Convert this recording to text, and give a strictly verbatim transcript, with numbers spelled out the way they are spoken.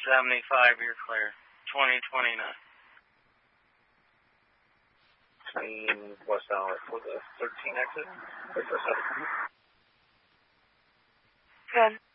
seventy-five, you're clear. twenty twenty-nine. Turning westbound for the thirteen exit. Wait for a second. Good.